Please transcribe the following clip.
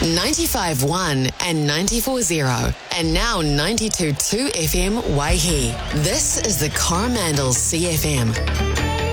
95.1 and 94.0, and now 92.2 FM Waihi. This is the Coromandel's CFM.